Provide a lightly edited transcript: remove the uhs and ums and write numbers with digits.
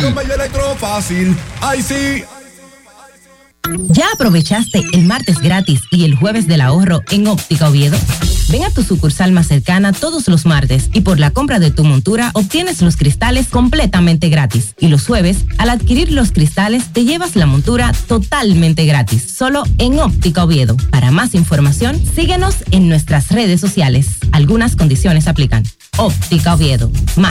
Con Bella Electro fácil. ¡Ay, sí! ¿Ya aprovechaste el martes gratis y el jueves del ahorro en Óptica Oviedo? Ven a tu sucursal más cercana todos los martes y por la compra de tu montura obtienes los cristales completamente gratis. Y los jueves, al adquirir los cristales, te llevas la montura totalmente gratis, solo en Óptica Oviedo. Para más información, síguenos en nuestras redes sociales. Algunas condiciones aplican. Óptica Oviedo, más